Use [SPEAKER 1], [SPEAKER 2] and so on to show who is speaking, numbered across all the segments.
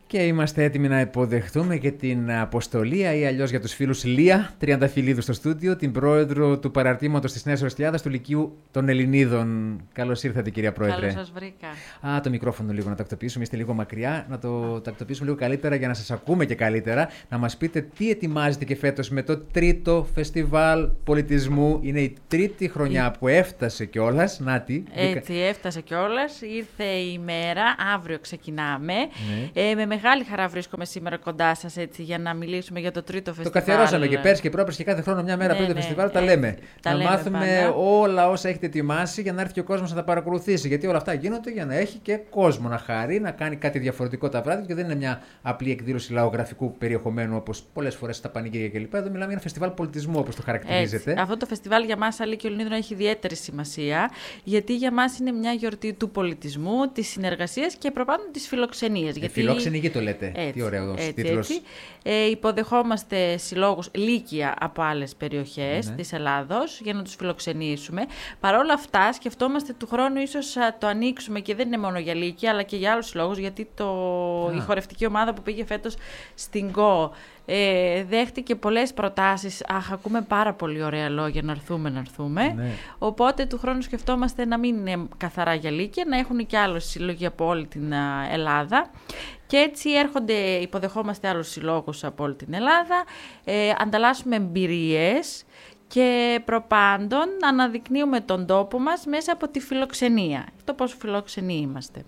[SPEAKER 1] Και είμαστε έτοιμοι να υποδεχτούμε και την Αποστολία ή αλλιώς για τους φίλους Λία Τριανταφυλλίδου στο στούντιο, την πρόεδρο του παραρτήματος της Νέας Ορεστιάδας του Λυκείου των Ελληνίδων. Καλώς ήρθατε, κυρία Πρόεδρε.
[SPEAKER 2] Καλώς σας βρήκα.
[SPEAKER 1] Το μικρόφωνο λίγο να τακτοποιήσουμε, είστε λίγο μακριά, να το τακτοποιήσουμε λίγο καλύτερα για να σας ακούμε και καλύτερα. Να μας πείτε τι ετοιμάζετε και φέτος με το τρίτο φεστιβάλ πολιτισμού. Είναι η τρίτη χρονιά που έφτασε κιόλας.
[SPEAKER 2] Έτσι, έφτασε κιόλας. Ήρθε η μέρα, αύριο ξεκινάμε. Ναι. Με μεγάλη χαρά βρίσκομαι σήμερα κοντά σας έτσι, για να μιλήσουμε για το τρίτο φεστιβάλ.
[SPEAKER 1] Το καθιερώσαμε και πέρσι και πρόπερσι και κάθε χρόνο μια μέρα πριν το φεστιβάλ τα λέμε. Να μάθουμε πάντα όλα όσα έχετε ετοιμάσει για να έρθει και ο κόσμος να τα παρακολουθήσει. Γιατί όλα αυτά γίνονται για να έχει και κόσμο να χαρεί, να κάνει κάτι διαφορετικό τα βράδια και δεν είναι μια απλή εκδήλωση λαογραφικού περιεχομένου όπως πολλές φορές στα πανηγύρια κλπ. Εδώ μιλάμε για ένα φεστιβάλ πολιτισμού όπως το χαρακτηρίζεται.
[SPEAKER 2] Αυτό το φεστιβάλ για μας, Αλίκη Ελληνίδων, έχει ιδιαίτερη σημασία γιατί για μας είναι μια γιορτή του πολιτισμού, της συνεργασίας και προπάντων της φιλοξενίας.
[SPEAKER 1] Φιλόξενη γη το λέτε. Έτσι, τι ωραίο τίτλος.
[SPEAKER 2] Υποδεχόμαστε συλλόγους λύκεια από άλλες περιοχές της Ελλάδος για να τους φιλοξενήσουμε. Παρ' όλα αυτά, σκεφτόμαστε του χρόνου ίσως το ανοίξουμε και δεν είναι μόνο για λύκεια, αλλά και για άλλους συλλόγους, γιατί η χορευτική ομάδα που πήγε φέτος στην ΚΟ δέχτηκε πολλές προτάσεις. Ακούμε πάρα πολύ ωραία λόγια, να έρθουμε. Ναι. Οπότε του χρόνου σκεφτόμαστε να μην είναι καθαρά για λύκεια, να έχουν και άλλους συλλόγοι από όλη την Ελλάδα. Και έτσι υποδεχόμαστε άλλους συλλόγους από όλη την Ελλάδα, ανταλλάσσουμε εμπειρίες και προπάντων αναδεικνύουμε τον τόπο μας μέσα από τη φιλοξενία. Αυτό πόσο φιλόξενοι είμαστε.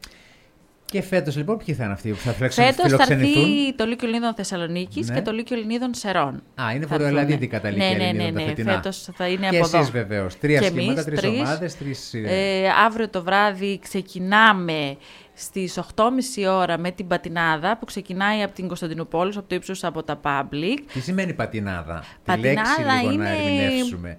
[SPEAKER 1] Και φέτος λοιπόν ποιοι θα είναι αυτοί που θα φιλοξενηθούν?
[SPEAKER 2] Φέτος θα έρθει το Λύκειο Ελληνίδων Θεσσαλονίκης και το Λύκειο Ελληνίδων Σερών.
[SPEAKER 1] Είναι βορειοελλαδίτικα τα Λύκεια Ελληνίδων τα φετινά.
[SPEAKER 2] Φέτος θα είναι
[SPEAKER 1] και
[SPEAKER 2] από εδώ.
[SPEAKER 1] Και εσείς βεβαίως. Τρία σχήματα, τρεις ομάδες.
[SPEAKER 2] Αύριο το βράδυ ξεκινάμε στις 8.30 ώρα με την πατινάδα που ξεκινάει από την Κωνσταντινούπολη, από το ύψος από τα Public.
[SPEAKER 1] Τι σημαίνει πατινάδα?
[SPEAKER 2] Πατινάδα
[SPEAKER 1] τη λέξη λίγο
[SPEAKER 2] είναι
[SPEAKER 1] να ερμηνεύσουμε.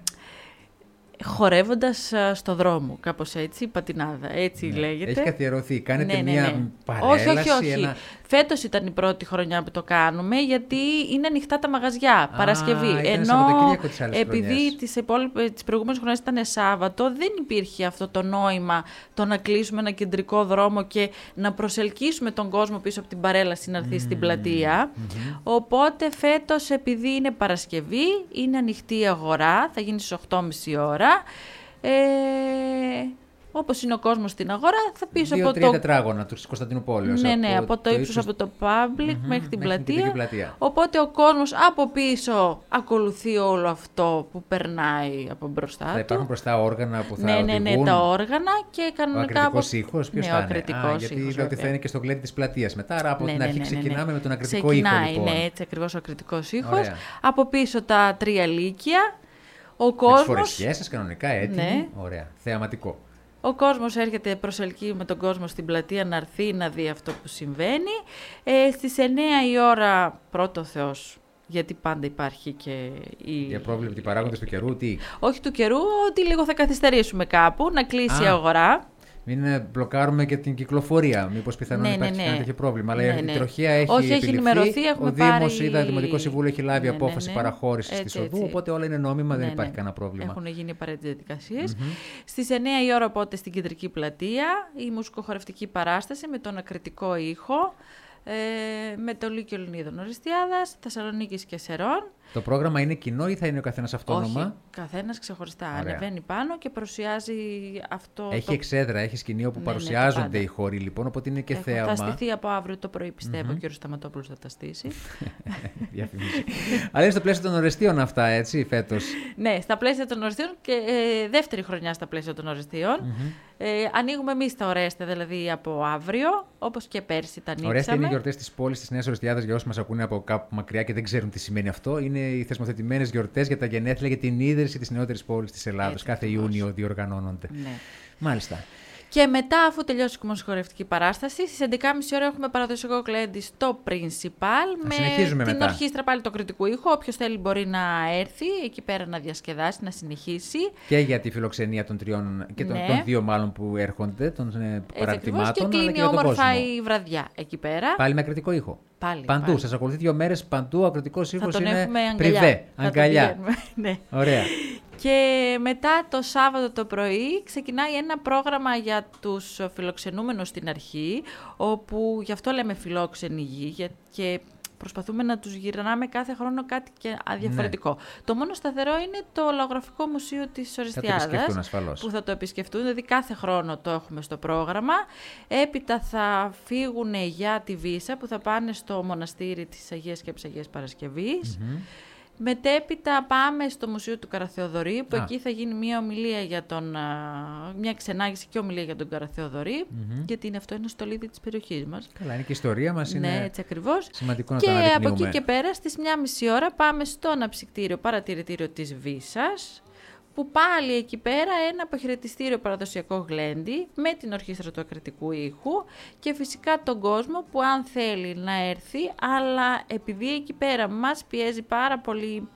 [SPEAKER 2] Χορεύοντας στο δρόμο, κάπως έτσι, πατινάδα, έτσι λέγεται.
[SPEAKER 1] Έχει καθιερωθεί, κάνετε μια παρέλαση.
[SPEAKER 2] Όχι. Φέτος ήταν η πρώτη χρονιά που το κάνουμε, γιατί είναι ανοιχτά τα μαγαζιά, Παρασκευή. Ενώ επειδή τις προηγούμενες χρονιές ήταν Σάββατο, δεν υπήρχε αυτό το νόημα το να κλείσουμε ένα κεντρικό δρόμο και να προσελκύσουμε τον κόσμο πίσω από την παρέλαση να έρθει στην πλατεία. Οπότε φέτος, επειδή είναι Παρασκευή, είναι ανοιχτή η αγορά, θα γίνει στις 8.30 ώρα. Όπως είναι ο κόσμος στην αγορά, θα πίσω από το
[SPEAKER 1] 2-3 τετράγωνα του Κωνσταντινούπολης.
[SPEAKER 2] Ναι, από το ύψος από το Public μέχρι την πλατεία. Οπότε ο κόσμος από πίσω ακολουθεί όλο αυτό που περνάει από μπροστά του.
[SPEAKER 1] Θα υπάρχουν μπροστά όργανα που θα οδηγούν.
[SPEAKER 2] Ναι, τα όργανα και κανονικά.
[SPEAKER 1] Ο ακριτικός ήχος, ποιος θα είναι?
[SPEAKER 2] Ο ακριτικός ήχος.
[SPEAKER 1] Γιατί είπε ότι θα είναι και στο γλέντι της πλατείας μετά. Άρα από την αρχή ξεκινάμε με τον ακριτικό ήχο.
[SPEAKER 2] Ναι, έτσι ακριβώς ο ακριτικός ήχος. Από πίσω τα τρία λύκεια.
[SPEAKER 1] Με τις φορεσιές σας κανονικά έτοιμοι.
[SPEAKER 2] Ναι.
[SPEAKER 1] Ωραία. Θεαματικό.
[SPEAKER 2] Ο κόσμος έρχεται, προσελκύουμε τον κόσμο στην πλατεία να έρθει να δει αυτό που συμβαίνει. Στις 9 η ώρα, πρώτο Θεός, γιατί πάντα υπάρχει και
[SPEAKER 1] οι απρόβλεπτοι παράγοντες του καιρού, τι?
[SPEAKER 2] Όχι του καιρού, ότι λίγο θα καθυστερήσουμε κάπου, να κλείσει η αγορά.
[SPEAKER 1] Μην μπλοκάρουμε και την κυκλοφορία. Μήπως πιθανόν υπάρχει ένα τέτοιο πρόβλημα. Αλλά η τροχία έχει ενημερωθεί. Ο Δήμος, το Δημοτικό Συμβούλιο έχει λάβει απόφαση παραχώρησης της οδού. Οπότε όλα είναι νόμιμα, δεν υπάρχει κανένα πρόβλημα.
[SPEAKER 2] Έχουν γίνει απαραίτητες διαδικασίες. Στις 9 η ώρα, οπότε στην κεντρική πλατεία, η μουσικοχορευτική παράσταση με τον ακριτικό ήχο. Με το Λύκειο Ελληνίδων Ορεστιάδας, Θεσσαλονίκης και Σερών.
[SPEAKER 1] Το πρόγραμμα είναι κοινό ή θα είναι ο καθένας αυτόνομα?
[SPEAKER 2] Όχι, καθένας ξεχωριστά. Ανεβαίνει πάνω και παρουσιάζει αυτό.
[SPEAKER 1] Έχει εξέδρα, έχει σκηνή όπου παρουσιάζονται οι χώροι λοιπόν, οπότε είναι και θέαμα.
[SPEAKER 2] Θα στηθεί από αύριο το πρωί, πιστεύω, και ο κ. Σταματόπουλος θα τα στήσει.
[SPEAKER 1] Διαφημίσει. Αλλά είναι στο πλαίσιο των Ορεστίων αυτά, έτσι, φέτος?
[SPEAKER 2] Ναι, στα πλαίσια των Ορεστίων και δεύτερη χρονιά στα πλαίσια των Ορεστίων. Ανοίγουμε εμείς τα Ορέστα, δηλαδή από αύριο, όπως και πέρσι τα ανοίξαμε.
[SPEAKER 1] Ορέστα είναι οι γιορτές της πόλης της Νέας Ορεστιάδας, για όσους μας ακούνε από κάπου μακριά και δεν ξέρουν τι σημαίνει αυτό. Είναι οι θεσμοθετημένες γιορτές για τα γενέθλια, για την ίδρυση της νεότερης πόλης της Ελλάδος. Κάθε Ιούνιο διοργανώνονται. Ναι. Μάλιστα.
[SPEAKER 2] Και μετά, αφού τελειώσει η μουσικοχορευτική παράσταση, στις 11.30 ώρα έχουμε παραδοσιακό γλέντι στο Principal με την ορχήστρα πάλι του ακριτικού ήχου. Όποιος θέλει μπορεί να έρθει εκεί πέρα να διασκεδάσει, να συνεχίσει.
[SPEAKER 1] Και για τη φιλοξενία των τριών και των δύο μάλλον που έρχονται, των παραρτημάτων.
[SPEAKER 2] Και κλείνει όμορφα η βραδιά εκεί πέρα.
[SPEAKER 1] Πάλι με ακριτικό ήχο. Παντού. Σας ακολουθεί 2 μέρες παντού. Ο ακριτικός ήχος είναι
[SPEAKER 2] έχουμε
[SPEAKER 1] πριβέ, αγκαλιά.
[SPEAKER 2] Ναι.
[SPEAKER 1] Ωραία.
[SPEAKER 2] Και μετά το Σάββατο το πρωί ξεκινάει ένα πρόγραμμα για τους φιλοξενούμενους στην αρχή, όπου γι' αυτό λέμε φιλόξενη γη και προσπαθούμε να τους γυρνάμε κάθε χρόνο κάτι και διαφορετικό. Ναι. Το μόνο σταθερό είναι το Λαογραφικό Μουσείο της Ορεστιάδας, που θα το επισκεφτούν, δηλαδή κάθε χρόνο το έχουμε στο πρόγραμμα. Έπειτα θα φύγουν για τη Βύσσα, που θα πάνε στο μοναστήρι της Αγίας Σκέψης Αγίας Παρασκευής. Μετέπειτα πάμε στο Μουσείο του Καραθεοδωρή, που εκεί θα γίνει μια ομιλία για μια ξενάγηση και ομιλία για τον Καραθεοδωρή, γιατί αυτό είναι στολίδι της περιοχής μας.
[SPEAKER 1] Καλά, είναι και η ιστορία μας, είναι
[SPEAKER 2] ναι, έτσι ακριβώς.
[SPEAKER 1] Σημαντικό να το αναδεικνύουμε.
[SPEAKER 2] Και από εκεί και πέρα, στις 1,5 ώρα, πάμε στο αναψυκτήριο παρατηρητήριο της Βύσσας, που πάλι εκεί πέρα ένα αποχαιρετιστήριο παραδοσιακό γλέντι με την ορχήστρα του ακρατικού ήχου και φυσικά τον κόσμο που αν θέλει να έρθει, αλλά επειδή εκεί πέρα μας πιέζει πάρα πολύ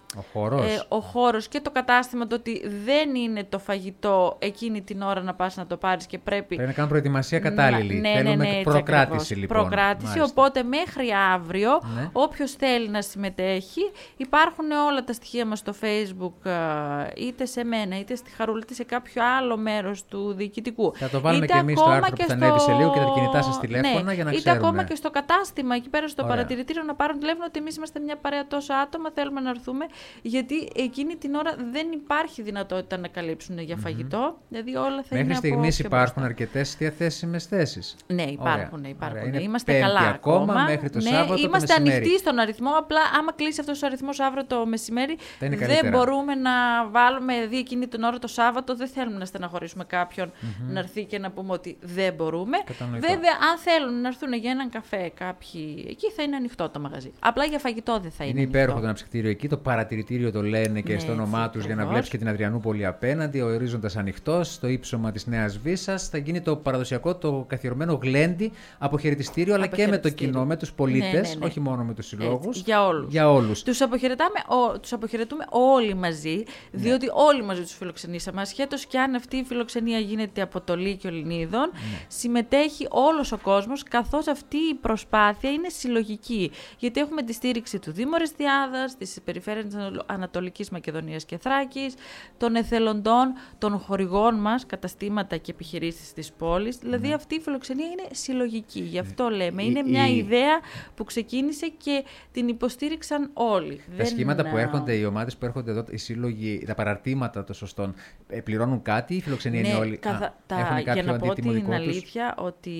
[SPEAKER 2] ο χώρος και το κατάστημα, το ότι δεν είναι το φαγητό εκείνη την ώρα να πας να το πάρεις και πρέπει
[SPEAKER 1] να κάνουμε προετοιμασία κατάλληλη. Θέλουμε προκράτηση λοιπόν.
[SPEAKER 2] Προκράτηση, οπότε μέχρι αύριο όποιος θέλει να συμμετέχει, υπάρχουν όλα τα στοιχεία μας στο Facebook, είτε σε μένα, είτε στη Χαρούλα, είτε σε κάποιο άλλο μέρος του διοικητικού.
[SPEAKER 1] Θα το βάλουμε και εμείς στο άρθρο που θα ανέβει σε λίγο και τα κινητά σας τηλέφωνα για να ξέρουμε.
[SPEAKER 2] Είτε ακόμα και στο κατάστημα εκεί πέρα στο παρατηρητήριο να πάρουν τηλέφωνο ότι εμείς είμαστε μια παρέα τόσα άτομα, θέλουμε να έρθουμε. Γιατί εκείνη την ώρα δεν υπάρχει δυνατότητα να καλύψουν για φαγητό. Δηλαδή όλα θα
[SPEAKER 1] μέχρι στιγμής υπάρχουν αρκετές διαθέσιμες θέσεις.
[SPEAKER 2] Ναι, υπάρχουν.
[SPEAKER 1] Είναι
[SPEAKER 2] είμαστε καλά ακόμα.
[SPEAKER 1] Μέχρι το Σάββατο
[SPEAKER 2] είμαστε
[SPEAKER 1] το
[SPEAKER 2] ανοιχτοί στον αριθμό. Απλά άμα κλείσει αυτός ο αριθμός αύριο το μεσημέρι, δεν μπορούμε να βάλουμε εκείνη την ώρα το Σάββατο. Δεν θέλουμε να στεναχωρήσουμε κάποιον να έρθει και να πούμε ότι δεν μπορούμε. Βέβαια, αν θέλουν να έρθουν για έναν καφέ κάποιοι, εκεί θα είναι ανοιχτό το μαγαζί. Απλά για φαγητό δεν θα είναι.
[SPEAKER 1] Είναι υπέροχο το αναψυκτήριο εκεί, το παρατηρητήριο το λένε και στο όνομά τους για να βλέπεις και την Αδριανούπολη απέναντι, ο ορίζοντας ανοιχτός, στο ύψωμα της Νέας Βύσσας. Θα γίνει το παραδοσιακό, το καθιερωμένο γλέντι, αποχαιρετιστήριο, αλλά και με το κοινό, με τους πολίτες, όχι μόνο με τους συλλόγους.
[SPEAKER 2] Για όλους. Τους αποχαιρετούμε όλοι μαζί, διότι όλοι μαζί τους φιλοξενήσαμε. Ασχέτως και αν αυτή η φιλοξενία γίνεται από το Λύκειο Ελληνίδων, συμμετέχει όλος ο κόσμος, καθώς αυτή η προσπάθεια είναι συλλογική. Γιατί έχουμε τη στήριξη του Δήμου Ορεστιάδας, της Περιφέρειας Ανατολικής Μακεδονίας και Θράκης, των εθελοντών, των χορηγών μας, καταστήματα και επιχειρήσεις της πόλης. Δηλαδή αυτή η φιλοξενία είναι συλλογική. Γι' αυτό λέμε. Είναι μια ιδέα που ξεκίνησε και την υποστήριξαν όλοι.
[SPEAKER 1] Τα σχήματα που έρχονται, οι ομάδες που έρχονται εδώ, οι σύλλογοι, τα παραρτήματα των σωστών, πληρώνουν κάτι ή η φιλοξενία είναι όλοι? Έχουν κάποιο
[SPEAKER 2] για να πω την
[SPEAKER 1] αλήθεια
[SPEAKER 2] ότι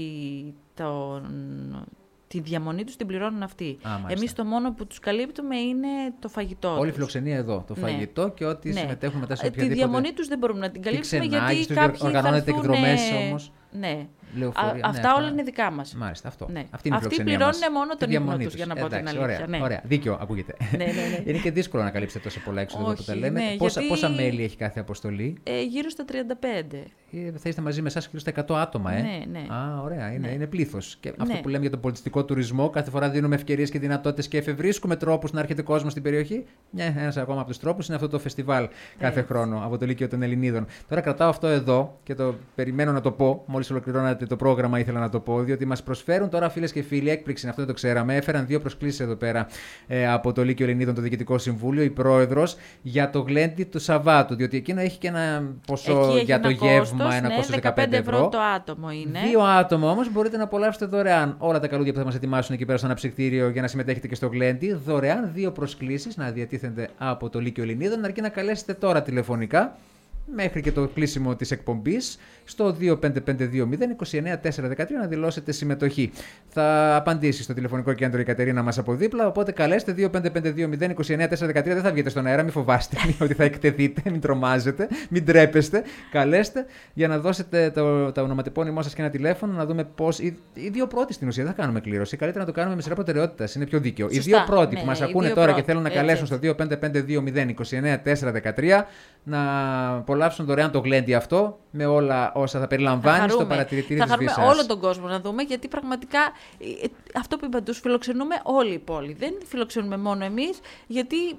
[SPEAKER 2] τη διαμονή τους την πληρώνουν αυτοί. Εμείς το μόνο που τους καλύπτουμε είναι το φαγητό.
[SPEAKER 1] Όλη η φιλοξενία εδώ. Το φαγητό και ό,τι συμμετέχουν μετά σε οποιαδήποτε.
[SPEAKER 2] Τη διαμονή τους δεν μπορούμε να την καλύψουμε γιατί κάποιοι
[SPEAKER 1] οργανώνεται εκδρομές όμως.
[SPEAKER 2] Ναι.
[SPEAKER 1] Αυτά
[SPEAKER 2] όλα είναι δικά μας.
[SPEAKER 1] Μάλιστα, αυτό.
[SPEAKER 2] Ναι.
[SPEAKER 1] Αυτή είναι η
[SPEAKER 2] Αυτοί πληρώνουν μόνο τον ύπνο τους, για να πω την αλήθεια.
[SPEAKER 1] Ωραία. Δίκιο ακούγεται. Είναι και δύσκολο να καλύψετε τόσο πολλά έξοδα που τα λέμε. Πόσα μέλη έχει κάθε αποστολή?
[SPEAKER 2] Γύρω στα 35.
[SPEAKER 1] Θα είστε μαζί με εσάς γύρω στα 100 άτομα,
[SPEAKER 2] Ναι.
[SPEAKER 1] Ωραία. Είναι πλήθος. Και αυτό που λέμε για τον πολιτιστικό τουρισμό, κάθε φορά δίνουμε ευκαιρίες και δυνατότητες και εφευρίσκουμε τρόπους να έρχεται κόσμο στην περιοχή. Ένας ακόμα από τους τρόπους είναι αυτό το φεστιβάλ κάθε χρόνο από το Λύκειο των Ελληνίδων. Τώρα κρατάω αυτό εδώ και το περιμένω να το πω. Μόλις ολοκληρώνατε το πρόγραμμα, ήθελα να το πω, διότι μας προσφέρουν τώρα φίλες και φίλοι, έκπληξη, αυτό δεν το ξέραμε. Έφεραν 2 προσκλήσεις εδώ πέρα από το Λύκειο Ελληνίδων, το Διοικητικό Συμβούλιο, η πρόεδρος, για το γλέντι του Σαββάτου. Διότι εκείνο έχει και ένα ποσό για το γεύμα, ένα κόστος 15 ευρώ.
[SPEAKER 2] Το άτομο είναι.
[SPEAKER 1] 2 άτομα όμως μπορείτε να απολαύσετε δωρεάν όλα τα καλούδια που θα μας ετοιμάσουν εκεί πέρα στο αναψυκτήριο για να συμμετέχετε και στο γλέντι. Δωρεάν 2 προσκλήσεις να διατίθενται από το Λύκειο Ελληνίδων, αρκεί να καλέσετε τώρα τηλεφωνικά μέχρι και το κλείσιμο της εκπομπής στο 25520-29413 να δηλώσετε συμμετοχή. Θα απαντήσει στο τηλεφωνικό κέντρο η Κατερίνα μας από δίπλα, οπότε καλέστε 25520-29413. Δεν θα βγείτε στον αέρα, μην φοβάστε ότι θα εκτεθείτε, μην τρομάζετε, μην τρέπεστε. Καλέστε για να δώσετε το ονοματεπώνυμό σας και ένα τηλέφωνο, να δούμε πώς. Οι 2 πρώτοι στην ουσία δεν θα κάνουμε κλήρωση. Καλύτερα να το κάνουμε με σειρά προτεραιότητας, είναι πιο δίκαιο.
[SPEAKER 2] Σωστά,
[SPEAKER 1] οι 2 πρώτοι που μας ακούνε τώρα και θέλουν να καλέσουν στο 25520-29413 να απολαύσουν δωρεάν το γλέντι αυτό με όλα όσα θα περιλαμβάνει στο παρατηρητήριο της Βύσσας.
[SPEAKER 2] Θα χαρούμε όλο τον κόσμο να δούμε, γιατί πραγματικά αυτό που είπα, τους φιλοξενούμε όλη η πόλη. Δεν φιλοξενούμε μόνο εμείς, γιατί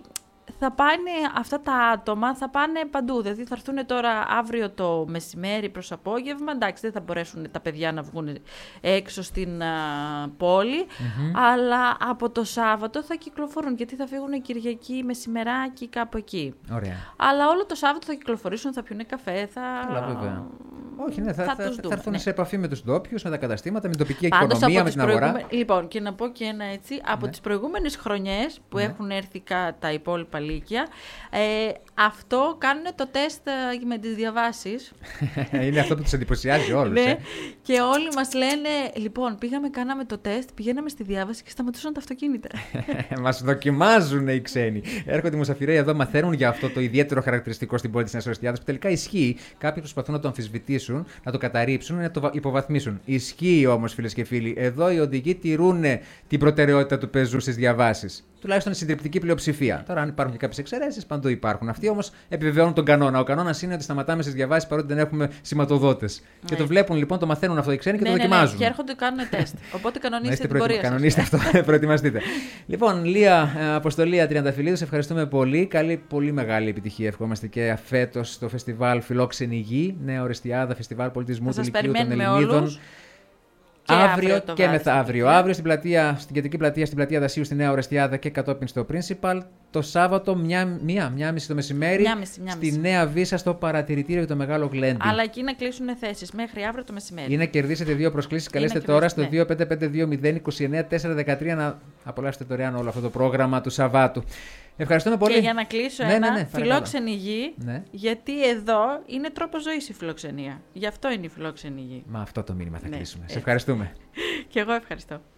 [SPEAKER 2] θα πάνε αυτά τα άτομα, θα πάνε παντού. Δηλαδή θα έρθουν τώρα αύριο το μεσημέρι προς απόγευμα. Εντάξει, δεν θα μπορέσουν τα παιδιά να βγουν έξω στην πόλη, αλλά από το Σάββατο θα κυκλοφορούν, γιατί θα φύγουν Κυριακή μεσημεράκι κάπου εκεί.
[SPEAKER 1] Ωραία.
[SPEAKER 2] Αλλά όλο το Σάββατο θα κυκλοφορήσουν, θα πιούνε καφέ,
[SPEAKER 1] βέβαια. Όχι, ναι, θα έρθουν
[SPEAKER 2] ναι.
[SPEAKER 1] σε επαφή με τους ντόπιους, με τα καταστήματα, με την τοπική οικονομία, με την αγορά.
[SPEAKER 2] Λοιπόν, και να πω και ένα έτσι, από τις προηγούμενες χρονιές που έχουν έρθει τα υπόλοιπα λύκεια, αυτό κάνουν το τεστ με τις διαβάσεις.
[SPEAKER 1] Είναι αυτό που τους εντυπωσιάζει όλους.
[SPEAKER 2] Ναι. Και όλοι μας λένε, λοιπόν, κάναμε το τεστ, πηγαίναμε στη διάβαση και σταματούσαν τα αυτοκίνητα.
[SPEAKER 1] Μας δοκιμάζουν οι ξένοι. Έρχονται οι μουσαφιρέοι εδώ, μαθαίνουν για αυτό το ιδιαίτερο χαρακτηριστικό στην πόλη της Νέας Ορεστιάδας, που τελικά ισχύει. Κάποιοι προσπαθούν να το αμφισβητήσουν, να το καταρρύψουν, να το υποβαθμίσουν. Ισχύει όμως, φίλες και φίλοι. Εδώ οι οδηγοί τηρούν την προτεραιότητα του πεζού στις διαβάσεις. Τουλάχιστον η συντριπτική πλειοψηφία. Τώρα, αν υπάρχουν και κάποιες εξαιρέσεις, παντού υπάρχουν. Αυτοί όμως επιβεβαιώνουν τον κανόνα. Ο κανόνας είναι ότι σταματάμε στις διαβάσεις παρότι δεν έχουμε σηματοδότες. Ναι. Και το βλέπουν λοιπόν, το μαθαίνουν αυτό οι ξένοι και το δοκιμάζουν.
[SPEAKER 2] Ναι, και έρχονται κάνουν τεστ. Οπότε κανονίστε την πορεία σας.
[SPEAKER 1] Κανονίστε αυτό, προετοιμαστείτε. Λοιπόν, Λία Αποστολία Τριανταφυλλίδου, σε ευχαριστούμε πολύ. Πολύ μεγάλη επιτυχία ευχόμαστε και φέτος στο φεστιβάλ Φιλόξενη Γη, Νέα Ορεστιάδα, Φεστιβάλ Πολιτισμού του Λυκείου των Ελληνίδων. Αύριο και μεθαύριο. Ναι. Αύριο στην κεντρική πλατεία, στην πλατεία Δασίου, στη Νέα Ορεστιάδα και κατόπιν στο Principal. Το Σάββατο, 1:30 το μεσημέρι, στη Νέα Βύσα, στο παρατηρητήριο για το Μεγάλο Γλέντι.
[SPEAKER 2] Αλλά εκεί να κλείσουν θέσεις μέχρι αύριο το μεσημέρι.
[SPEAKER 1] Ή να κερδίσετε 2 προσκλήσεις. Καλέστε τώρα στο 2552-029-413 να απολαύσετε δωρεάν όλο αυτό το πρόγραμμα του Σαββάτου. Ευχαριστούμε πολύ.
[SPEAKER 2] Και για να κλείσω φιλόξενη γη, γιατί εδώ είναι τρόπος ζωής η φιλοξενία. Γι' αυτό είναι η φιλόξενη γη.
[SPEAKER 1] Με αυτό το μήνυμα θα κλείσουμε. Σε ευχαριστούμε.
[SPEAKER 2] Και εγώ ευχαριστώ.